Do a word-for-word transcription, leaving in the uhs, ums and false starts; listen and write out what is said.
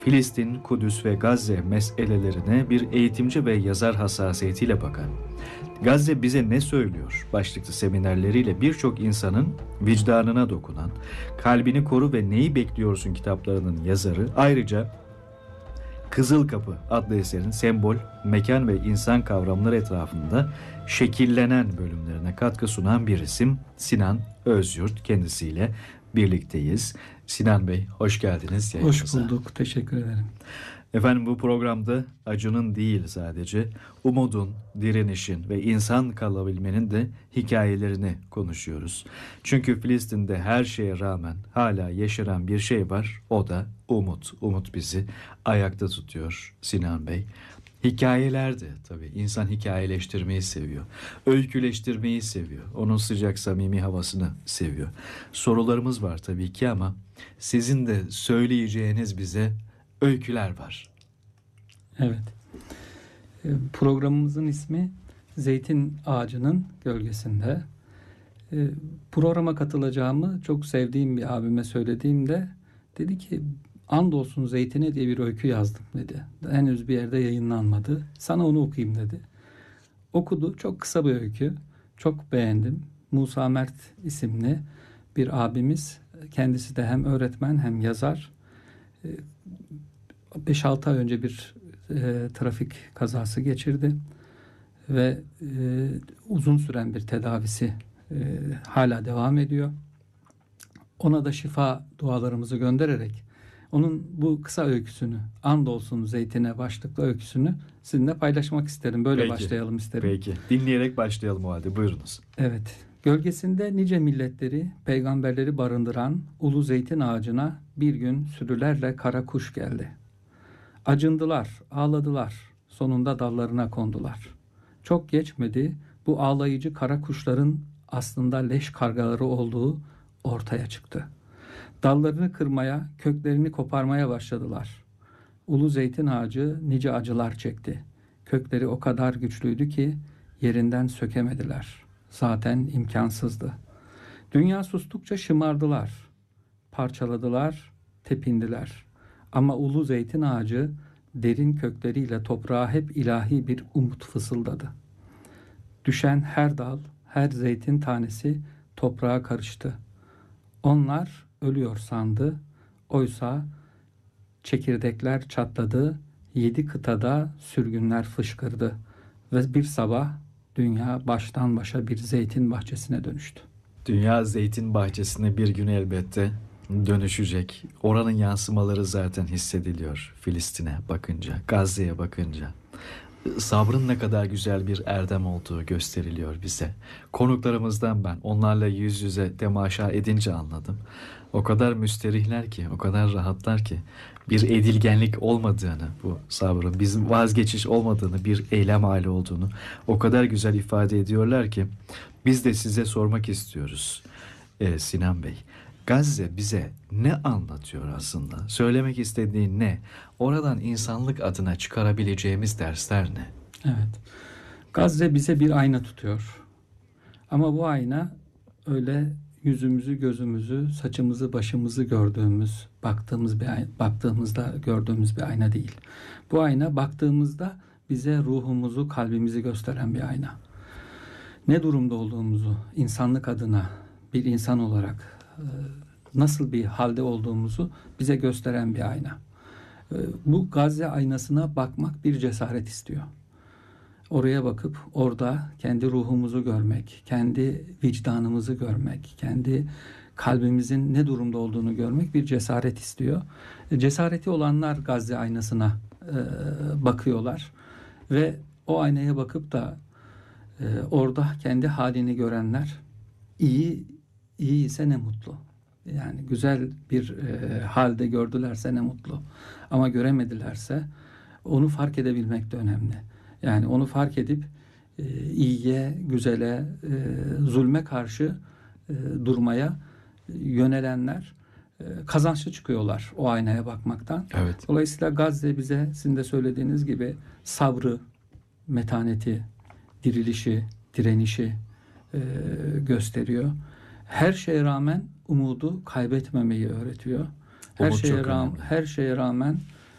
Filistin, Kudüs ve Gazze meselelerine bir eğitimci ve yazar hassasiyetiyle bakan, Gazze bize ne söylüyor başlıklı seminerleriyle birçok insanın vicdanına dokunan, Kalbini Koru ve Neyi Bekliyorsun kitaplarının yazarı, ayrıca Kızıl Kapı adlı eserin sembol, mekan ve insan kavramları etrafında şekillenen bölümlerine katkı sunan bir isim Sinan Özyurt, kendisiyle birlikteyiz. Sinan Bey, hoş geldiniz yayınımıza. Hoş bulduk, teşekkür ederim. Efendim, bu programda acının değil sadece, umudun, direnişin ve insan kalabilmenin de hikayelerini konuşuyoruz. Çünkü Filistin'de her şeye rağmen hala yeşeren bir şey var, o da umut. Umut bizi ayakta tutuyor Sinan Bey. Hikayeler de tabii, insan hikayeleştirmeyi seviyor. Öyküleştirmeyi seviyor. Onun sıcak samimi havasını seviyor. Sorularımız var tabii ki ama sizin de söyleyeceğiniz bize öyküler var. Evet. Programımızın ismi Zeytin Ağacının Gölgesinde. Programa katılacağımı çok sevdiğim bir abime söylediğimde dedi ki, andolsun zeytine diye bir öykü yazdım dedi. Henüz bir yerde yayınlanmadı. Sana onu okuyayım dedi. Okudu. Çok kısa bir öykü. Çok beğendim. Musa Mert isimli bir abimiz. Kendisi de hem öğretmen hem yazar. beş altı ay önce bir e, trafik kazası geçirdi ve e, uzun süren bir tedavisi e, hala devam ediyor. Ona da şifa dualarımızı göndererek onun bu kısa öyküsünü, andolsun zeytine başlıklı öyküsünü sizinle paylaşmak isterim. Böyle Peki, başlayalım isterim. Peki. Dinleyerek başlayalım o halde. Buyurunuz. Evet. Gölgesinde nice milletleri, peygamberleri barındıran ulu zeytin ağacına bir gün sürülerle kara kuş geldi. Acındılar, ağladılar. Sonunda dallarına kondular. Çok geçmedi, bu ağlayıcı kara kuşların aslında leş kargaları olduğu ortaya çıktı. Dallarını kırmaya, köklerini koparmaya başladılar. Ulu zeytin ağacı nice acılar çekti. Kökleri o kadar güçlüydü ki yerinden sökemediler. Zaten imkansızdı. Dünya sustukça şımardılar. Parçaladılar, tepindiler. Ama ulu zeytin ağacı derin kökleriyle toprağa hep ilahi bir umut fısıldadı. Düşen her dal, her zeytin tanesi toprağa karıştı. Onlar ölüyor sandı. Oysa çekirdekler çatladı. Yedi kıtada sürgünler fışkırdı. Ve bir sabah dünya baştan başa bir zeytin bahçesine dönüştü. Dünya zeytin bahçesine bir gün elbette dönüşecek. Oranın yansımaları zaten hissediliyor Filistin'e bakınca, Gazze'ye bakınca. Sabrın ne kadar güzel bir erdem olduğu gösteriliyor bize. Konuklarımızdan ben onlarla yüz yüze temaşa edince anladım. O kadar müsterihler ki, o kadar rahatlar ki, bir edilgenlik olmadığını, bu sabrın bizim vazgeçiş olmadığını, bir eylem hali olduğunu o kadar güzel ifade ediyorlar ki biz de size sormak istiyoruz ee, Sinan Bey. Gazze bize ne anlatıyor aslında? Söylemek istediğin ne? Oradan insanlık adına çıkarabileceğimiz dersler ne? Evet. Gazze bize bir ayna tutuyor. Ama bu ayna öyle yüzümüzü, gözümüzü, saçımızı, başımızı gördüğümüz, baktığımız bir ayna, baktığımızda gördüğümüz bir ayna değil. Bu ayna baktığımızda bize ruhumuzu, kalbimizi gösteren bir ayna. Ne durumda olduğumuzu, insanlık adına bir insan olarak nasıl bir halde olduğumuzu bize gösteren bir ayna. Bu Gazze aynasına bakmak bir cesaret istiyor. Oraya bakıp orada kendi ruhumuzu görmek, kendi vicdanımızı görmek, kendi kalbimizin ne durumda olduğunu görmek bir cesaret istiyor. Cesareti olanlar Gazze aynasına bakıyorlar ve o aynaya bakıp da orada kendi halini görenler iyi iyi ise ne mutlu. Yani güzel bir e, halde gördülerse ne mutlu. Ama göremedilerse onu fark edebilmek de önemli. Yani onu fark edip e, iyiye, güzele, e, zulme karşı e, durmaya yönelenler e, kazançlı çıkıyorlar o aynaya bakmaktan. Evet. Dolayısıyla Gazze bize sizin de söylediğiniz gibi sabrı, metaneti, dirilişi, direnişi e, gösteriyor. Her şeye rağmen umudu kaybetmemeyi öğretiyor. Her Umut şeye çok rağmen önemli. her şeye rağmen